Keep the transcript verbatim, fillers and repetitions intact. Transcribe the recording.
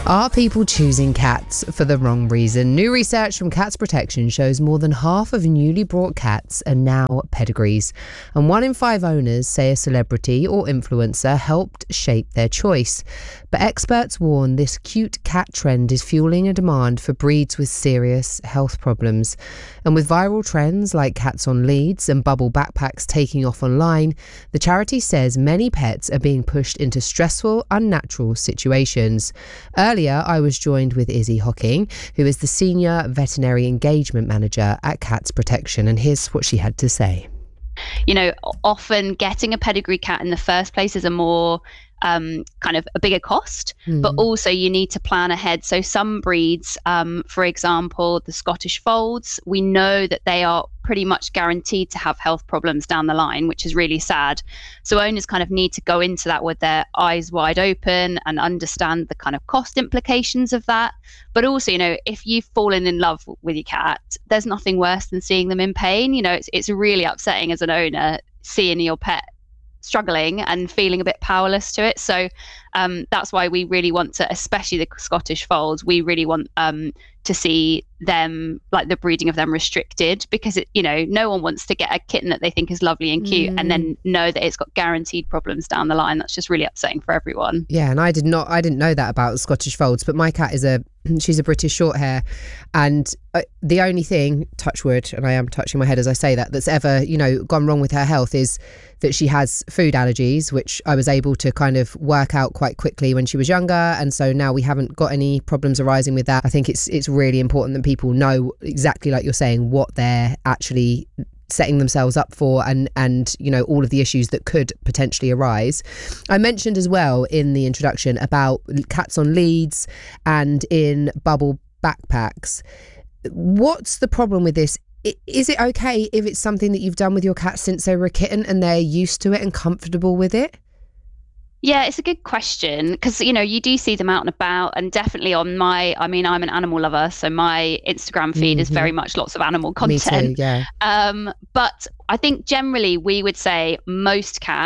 Are people choosing cats for the wrong reason? New research from Cats Protection shows more than half of newly brought cats are now pedigrees. And one in five owners say a celebrity or influencer helped shape their choice. But experts warn this cute cat trend is fueling a demand for breeds with serious health problems. And with viral trends like cats on leads and bubble backpacks taking off online, the charity says many pets are being pushed into stressful, unnatural situations. Earlier, I was joined with Izzy Hocking, who is the Senior Veterinary Engagement Manager at Cats Protection, and here's what she had to say. You know, often getting a pedigree cat in the first place is a more um, kind of a bigger cost, mm. but also you need to plan ahead. So some breeds, um, for example, the Scottish Folds, we know that they are pretty much guaranteed to have health problems down the line, which is really sad. So owners kind of need to go into that with their eyes wide open and understand the kind of cost implications of that. But also, you know, if you've fallen in love with your cat, there's nothing worse than seeing them in pain. You know, it's it's really upsetting as an owner seeing your pet struggling and feeling a bit powerless to it. So um, that's why we really want to, especially the Scottish Folds, we really want um, to see them, like the breeding of them, restricted, because it, you know, no one wants to get a kitten that they think is lovely and cute mm. and then know that it's got guaranteed problems down the line. That's just really upsetting for everyone. Yeah, and I did not, I didn't know that about the Scottish Folds, but my cat is a, she's a British Shorthair, and uh, the only thing, touch wood, and I am touching my head as I say that, that's ever, you know, gone wrong with her health is that she has food allergies, which I was able to kind of work out quite quickly when she was younger, and so now we haven't got any problems arising with that. I think it's it's really important that people know exactly, like you're saying, what they're actually setting themselves up for, and and you know, all of the issues that could potentially arise. I mentioned as well in the introduction about cats on leads and in bubble backpacks. What's the problem with this? Is it okay if it's something that you've done with your cat since they were a kitten and they're used to it and comfortable with it? Yeah, it's a good question, because, you know, you do see them out and about, and definitely on my, I mean, I'm an animal lover, so my Instagram feed mm-hmm. is very much lots of animal content. Me too, yeah. Um, but I think generally we would say most cats